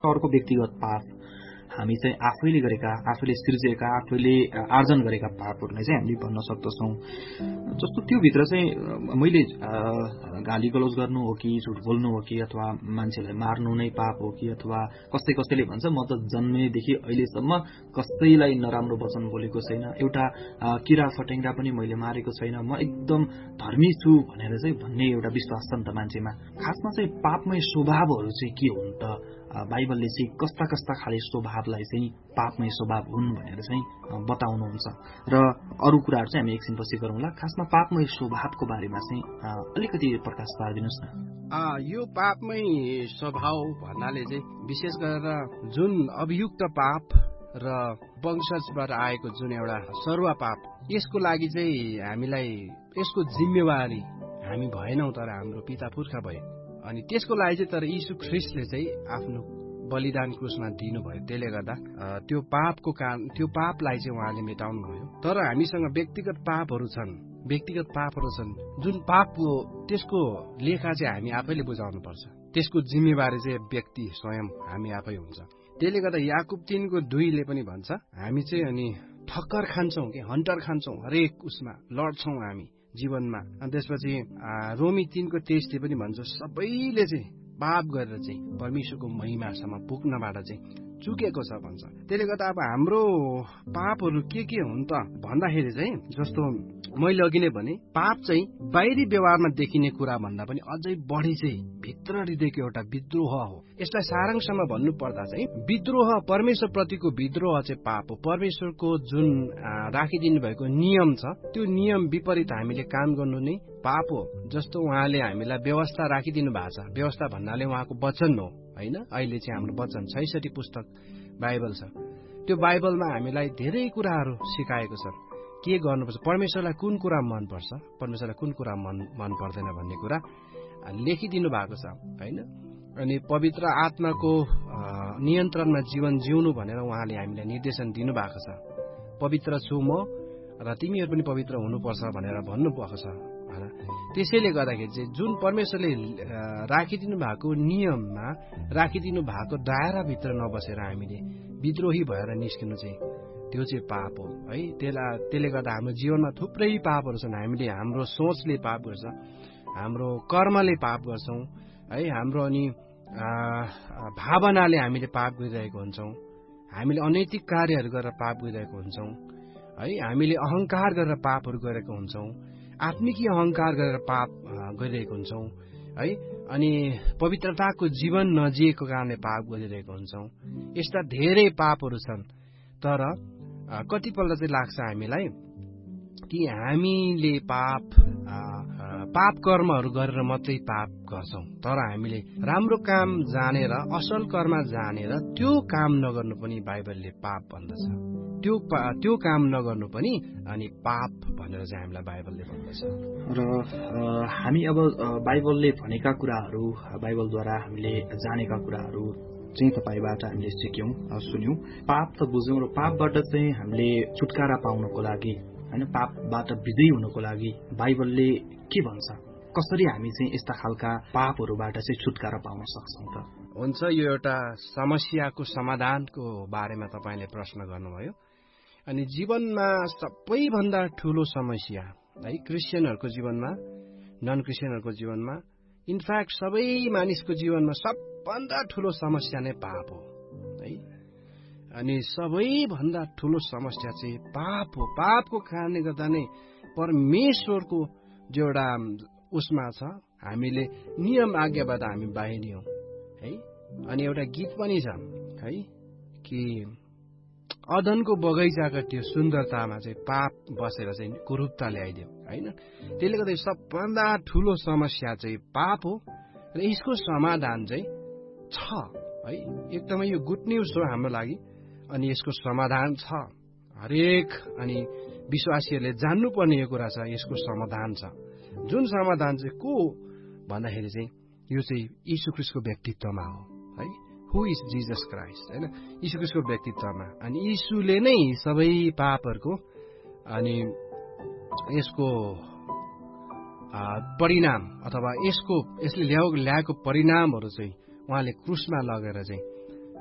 अर्को व्यक्तिगत पाप, हामी चाहिँ आफैले गरेका, आफैले सिर्जेका, आफैले आर्जन गरेका पापहरूलाई चाहिँ हामीले भन्न सक्दछौँ। जस्तो त्यो भित्र चाहिँ मैले गाली गलौज गर्नु हो कि झुट बोल्नु हो कि अथवा मान्छेलाई मार्नु नै पाप हो कि अथवा कसैले भन्छ म त जन्मेदेखि अहिलेसम्म कसैलाई नराम्रो वचन बोलेको छैन, एउटा किरा फटेङ्ग्रा पनि मैले मारेको छैन, म एकदम धर्मी छु भनेर चाहिँ भन्ने एउटा विश्वास छ नि त मान्छेमा। खासमा चाहिँ पापमय स्वभावहरू चाहिँ के हुन् त? बाइबलले चाहिँ कस्ता कस्ता खाले स्वभावलाई चाहिँ पापमय स्वभाव हुन् भनेर चाहिँ बताउनुहुन्छ र अरू कुराहरू चाहिँ हामी एकछिनपछि गरौँला। खासमा पापमय स्वभावको बारेमा चाहिँ अलिकति प्रकाश पारिदिनुहोस् न। यो पापमय स्वभाव भन्नाले चाहिँ विशेष गरेर जुन अभियुक्त पाप र वंशजबाट आएको जुन एउटा सरुवा पाप, यसको लागि चाहिँ हामीलाई यसको जिम्मेवारी हामी भएनौँ, तर हाम्रो पिता पुर्खा भए। अनि त्यसको लागि चाहिँ तर यीशु ख्रीष्टले चाहिँ आफ्नो बलिदान क्रुसमा दिनुभयो। त्यसले गर्दा त्यो पापको कारण, त्यो पापलाई चाहिँ उहाँले मेटाउनु भयो। तर हामीसँग व्यक्तिगत पापहरू छन्, जुन पापको त्यसको लेखा चाहिँ हामी आफैले बुझाउनु पर्छ। त्यसको जिम्मेवारी चाहिँ व्यक्ति स्वयं हामी आफै हुन्छ। त्यसले गर्दा याकुब 3:2 पनि भन्छ हामी चाहिँ अनि ठक्कर खान्छौँ कि हन्टर खान्छौँ, हरेक उसमा लड्छौँ हामी जीवनमा। अनि त्यसपछि रोमी 3:23 पनि भन्छ सबैले चाहिँ पाप गरेर चाहिँ परमेश्वरको महिमासम्म पुग्नबाट चाहिँ चुकेको छ भन्छ। त्यसले गर्दा अब हाम्रो पापहरू के हुन् त भन्दाखेरि चाहिँ जस्तो मैले अघि नै भने पाप चाहिँ बाहिरी व्यवहारमा देखिने कुरा भन्दा पनि अझै बढी चाहिँ भित्र हृदयको एउटा विद्रोह हो। यसलाई सारांशमा भन्नु पर्दा चाहिँ विद्रोह, परमेश्वर प्रतिको विद्रोह चाहिँ पाप हो। परमेश्वरको जुन राखिदिनु भएको नियम छ त्यो नियम विपरीत हामीले काम गर्नु नै पाप हो। जस्तो उहाँले हामीलाई व्यवस्था राखिदिनु भएको छ, व्यवस्था भन्नाले उहाँको वचन हो हैन। अहिले चाहिँ हाम्रो वचन 66 पुस्तक बाइबल छ। त्यो बाइबलमा हामीलाई धेरै कुराहरू सिकाएको छ, के गर्नुपर्छ, परमेश्वरलाई कुन कुरा मनपर्छ, परमेश्वरलाई कुन कुरा मन पर्दैन भन्ने कुरा लेखिदिनु भएको छ हैन। अनि पवित्र आत्माको नियन्त्रणमा जीवन जिउनु भनेर उहाँले हामीलाई निर्देशन दिनुभएको छ। पवित्र छु म र तिमीहरू पनि पवित्र हुनुपर्छ भनेर भन्नुभएको छ। त्यसैले गर्दाखेरि चाहिँ जुन परमेश्वरले राखिदिनु भएको नियममा राखिदिनु भएको दायराभित्र नबसेर हामीले विद्रोही भएर निस्किनु चाहिँ त्यो चाहिँ पाप हो है। त्यसले गर्दा हाम्रो जीवनमा थुप्रै पापहरू छन्। हामीले हाम्रो सोचले पाप गर्छ, हाम्रो कर्मले पाप गर्छौँ है, हाम्रो अनि भावनाले हामीले पाप गरिरहेको हुन्छौँ, हामीले अनैतिक कार्यहरू गरेर पाप गरिरहेको हुन्छौँ है, हामीले अहंकार गरेर पापहरू गरेको हुन्छौँ, आत्मिकी अहंकार गरेर पाप गरिरहेको हुन्छौँ है। अनि पवित्रताको जीवन नजिएको कारणले पाप गरिरहेको हुन्छौँ। यस्ता धेरै पापहरू छन्। तर कतिपल्ट चाहिँ लाग्छ हामीलाई कि हामीले पाप कर्महरू गरेर मात्रै पाप गर्छौँ, तर हामीले राम्रो काम जानेर, असल कर्म जानेर त्यो काम नगर्नु पनि बाइबलले पाप भन्दछ। त्यो काम नगर्नु पनि अनि पाप भनेर चाहिँ हामीलाई बाइबलले भन्दछ। र हामी अब बाइबलले भनेका कुराहरू, बाइबलद्वारा हामीले जानेका कुराहरू चाहिँ तपाईबाट हामीले सिक्यौं, सुन्यौं। पाप त बुझ्यौं र पापबाट चाहिँ हामीले छुटकारा पाउनको लागि हैन, पापबाट विजयी हुनको लागि बाइबलले के भन्छ, कसरी हामी चाहिँ यस्ता खालका पापहरूबाट चाहिँ छुटकारा पाउन सक्छौं त? हुन्छ, यो एउटा समस्याको समाधानको बारेमा तपाईले प्रश्न गर्नुभयो। अनि जीवनमा सबैभन्दा ठूलो समस्या है, क्रिस्चियनहरूको जीवनमा, नन क्रिस्चियनहरूको जीवनमा, इनफ्याक्ट सबै मानिसको जीवनमा सबभन्दा ठूलो समस्या नै पाप हो है। अनि सबैभन्दा ठूलो समस्या चाहिँ पाप हो। पापको कारणले गर्दा नै परमेश्वरको जो एउटा उसमा छ, हामीले नियम आज्ञाबाट हामी बाहिरियौं है। अनि एउटा गीत पनि छ है कि अदनको बगैँचाका त्यो सुन्दरतामा चाहिँ पाप बसेर चाहिँ कुरूपता ल्याइदियो हैन। त्यसले गर्दा सबभन्दा ठूलो समस्या चाहिँ पाप हो र यसको समाधान चाहिँ छ है। एकदमै यो गुड न्यूज हो हाम्रो लागि। अनि यसको समाधान छ, हरेक अनि विश्वासीहरूले जान्नुपर्ने यो कुरा छ, यसको समाधान छ। जुन समाधान चाहिँ को भन्दाखेरि चाहिँ यो चाहिँ यीशु ख्रीष्टको व्यक्तित्वमा हो है। हु इज जीसस क्राइस्ट हैन, यीशु ख्रीष्टको व्यक्तित्वमा। अनि यीशुले नै सबै पापहरूको अनि यसको परिणाम अथवा यसले ल्याएको परिणामहरू चाहिँ उहाँले क्रुसमा लगेर चाहिँ